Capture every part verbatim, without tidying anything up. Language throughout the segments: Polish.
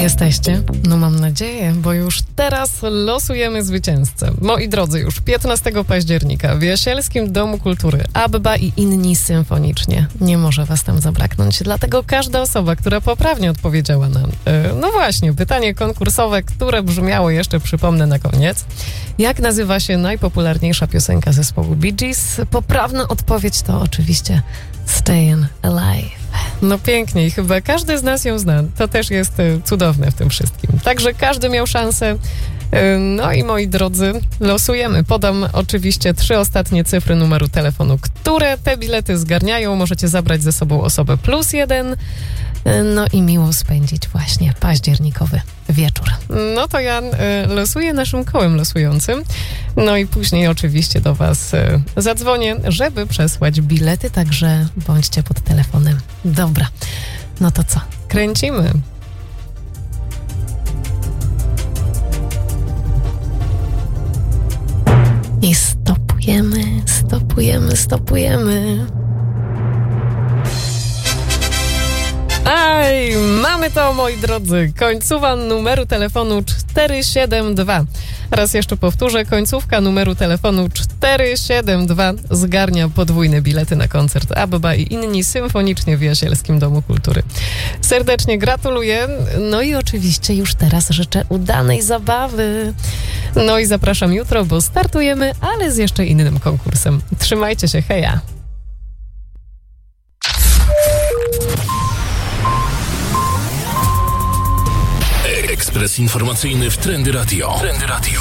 Jesteście? No mam nadzieję, bo już teraz losujemy zwycięzcę. Moi drodzy, już piętnastego października w Jasielskim Domu Kultury Abba i inni symfonicznie. Nie może was tam zabraknąć, dlatego każda osoba, która poprawnie odpowiedziała na, yy, no właśnie, pytanie konkursowe, które brzmiało jeszcze, przypomnę na koniec. Jak nazywa się najpopularniejsza piosenka zespołu Bee Gees? Poprawna odpowiedź to oczywiście Stayin' Alive. No pięknie i chyba każdy z nas ją zna. To też jest cudowne w tym wszystkim. Także każdy miał szansę. No i moi drodzy, losujemy. Podam oczywiście trzy ostatnie cyfry numeru telefonu, które te bilety zgarniają. Możecie zabrać ze sobą osobę plus jeden. No i miło spędzić właśnie październikowy wieczór. No to ja y, losuję naszym kołem losującym. No i później oczywiście do was y, zadzwonię, żeby przesłać bilety, także bądźcie pod telefonem. Dobra, no to co? Kręcimy. I stopujemy, stopujemy, stopujemy. Aj, mamy to, moi drodzy. Końcowa numeru telefonu cztery siedem dwa. Raz jeszcze powtórzę, końcówka numeru telefonu cztery siedem dwa zgarnia podwójne bilety na koncert Abba i inni symfonicznie w Jasielskim Domu Kultury. Serdecznie gratuluję. No i oczywiście już teraz życzę udanej zabawy. No i zapraszam jutro, bo startujemy, ale z jeszcze innym konkursem. Trzymajcie się, heja! Ekspres informacyjny w Trendy Radio. Trendy Radio.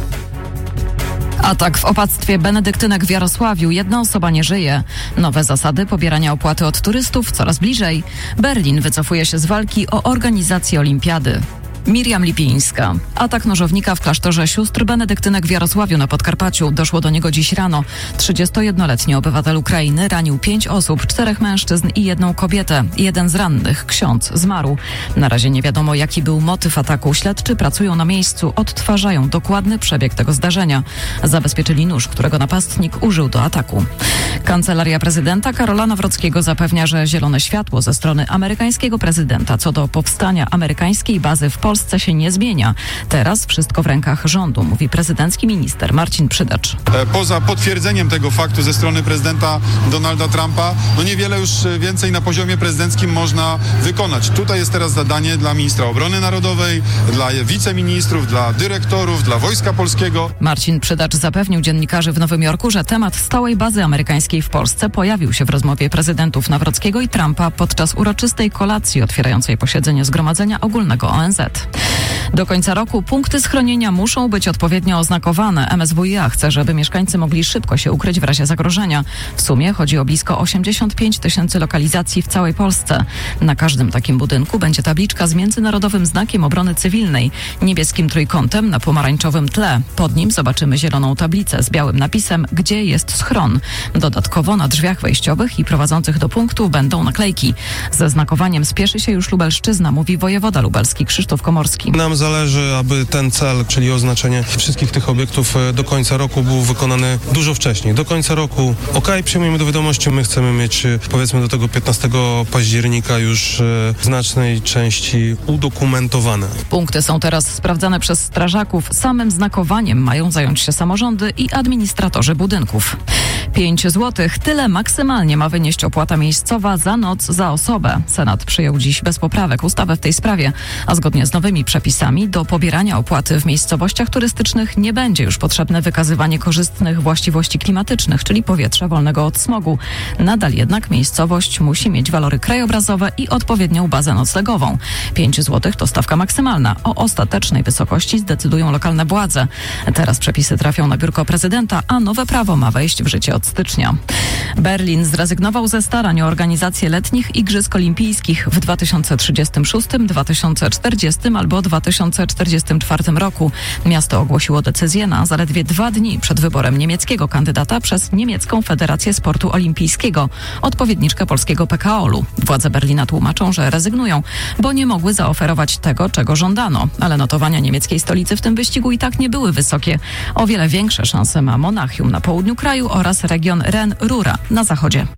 Atak w opactwie benedyktynek w Jarosławiu. Jedna osoba nie żyje. Nowe zasady pobierania opłaty od turystów coraz bliżej. Berlin wycofuje się z walki o organizację olimpiady. Miriam Lipińska. Atak nożownika w klasztorze sióstr benedyktynek w Jarosławiu na Podkarpaciu. Doszło do niego dziś rano. trzydziestojednoletni obywatel Ukrainy ranił pięć osób, czterech mężczyzn i jedną kobietę. Jeden z rannych, ksiądz, zmarł. Na razie nie wiadomo, jaki był motyw ataku. Śledczy pracują na miejscu, odtwarzają dokładny przebieg tego zdarzenia. Zabezpieczyli nóż, którego napastnik użył do ataku. Kancelaria prezydenta Karola Nawrockiego zapewnia, że zielone światło ze strony amerykańskiego prezydenta co do powstania amerykańskiej bazy w Polsce się nie zmienia. Teraz wszystko w rękach rządu, mówi prezydencki minister Marcin Przydacz. Poza potwierdzeniem tego faktu ze strony prezydenta Donalda Trumpa, no niewiele już więcej na poziomie prezydenckim można wykonać. Tutaj jest teraz zadanie dla ministra obrony narodowej, dla wiceministrów, dla dyrektorów, dla Wojska Polskiego. Marcin Przydacz zapewnił dziennikarzy w Nowym Jorku, że temat stałej bazy amerykańskiej w Polsce pojawił się w rozmowie prezydentów Nawrockiego i Trumpa podczas uroczystej kolacji otwierającej posiedzenie Zgromadzenia Ogólnego O N Z. Do końca roku punkty schronienia muszą być odpowiednio oznakowane. M S W iA chce, żeby mieszkańcy mogli szybko się ukryć w razie zagrożenia. W sumie chodzi o blisko osiemdziesiąt pięć tysięcy lokalizacji w całej Polsce. Na każdym takim budynku będzie tabliczka z międzynarodowym znakiem obrony cywilnej, niebieskim trójkątem na pomarańczowym tle. Pod nim zobaczymy zieloną tablicę z białym napisem, gdzie jest schron. Dodatkowo na drzwiach wejściowych i prowadzących do punktu będą naklejki. Ze znakowaniem spieszy się już Lubelszczyzna, mówi wojewoda lubelski Krzysztof Komorski. Nam zależy, aby ten cel, czyli oznaczenie wszystkich tych obiektów do końca roku był wykonany dużo wcześniej. Do końca roku, okej, okay, przyjmujemy do wiadomości, my chcemy mieć powiedzmy do tego piętnastego października już w znacznej części udokumentowane. Punkty są teraz sprawdzane przez strażaków. Samym znakowaniem mają zająć się samorządy i administratorzy budynków. pięć złotych. Tyle maksymalnie ma wynieść opłata miejscowa za noc za osobę. Senat przyjął dziś bez poprawek ustawę w tej sprawie, a zgodnie z nowymi przepisami do pobierania opłaty w miejscowościach turystycznych nie będzie już potrzebne wykazywanie korzystnych właściwości klimatycznych, czyli powietrza wolnego od smogu. Nadal jednak miejscowość musi mieć walory krajobrazowe i odpowiednią bazę noclegową. pięć złotych to stawka maksymalna. O ostatecznej wysokości zdecydują lokalne władze. Teraz przepisy trafią na biurko prezydenta, a nowe prawo ma wejść w życie od stycznia. Berlin zrezygnował ze starań o organizację letnich Igrzysk Olimpijskich w dwa tysiące trzydziestym szóstym, dwa tysiące czterdziestym albo dwa tysiące czterdziestym czwartym roku. Miasto ogłosiło decyzję na zaledwie dwa dni przed wyborem niemieckiego kandydata przez Niemiecką Federację Sportu Olimpijskiego, odpowiedniczkę polskiego P K O L u. Władze Berlina tłumaczą, że rezygnują, bo nie mogły zaoferować tego, czego żądano. Ale notowania niemieckiej stolicy w tym wyścigu i tak nie były wysokie. O wiele większe szanse ma Monachium na południu kraju oraz region Ren-Rura na zachodzie.